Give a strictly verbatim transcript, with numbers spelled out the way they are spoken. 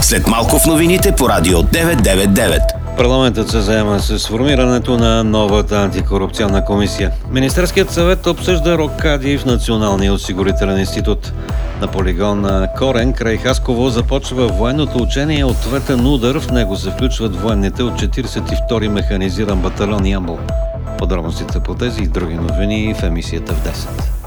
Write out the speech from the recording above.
След малко в новините по Радио деветстотин и деветдесет и девет. Парламентът се заема с сформирането на новата антикорупционна комисия. Министерският съвет обсъжда рокади в Националния осигурителен институт. На полигон на Корен край Хасково започва военното учение ответен удар. В него се включват военните от четиридесет и втори механизиран батальон Ямбол. Подробностите по тези и други новини в емисията в десет.